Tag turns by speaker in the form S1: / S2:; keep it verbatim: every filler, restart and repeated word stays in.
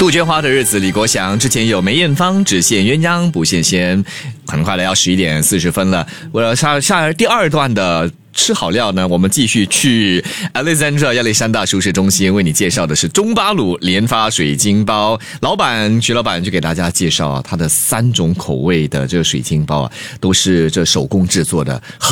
S1: 杜鹃花的日子，李国祥之前有梅艳芳只羡鸳鸯不羡仙。很快的要十一点四十分了，为了下下第二段的吃好料呢，我们继续去 Alexandra 亚历山大舒适中心，为你介绍的是中巴鲁联发水晶包。老板徐老板就给大家介绍啊，他的三种口味的这个水晶包啊，都是这手工制作的。